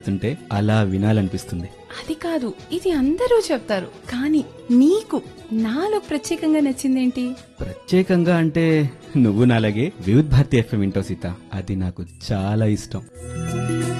ఉంటే అలా వినాలనిపిస్తుంది. అది కాదు, ఇది అందరూ చెప్తారు, కానీ నీకు నాలో ప్రత్యేకంగా నచ్చిందేంటి? ప్రత్యేకంగా అంటే నువ్వు నాలాగే వివిధ్ భారతి ఎఫ్ఎం వింటావు సీత. అది నాకు చాలా ఇష్టం.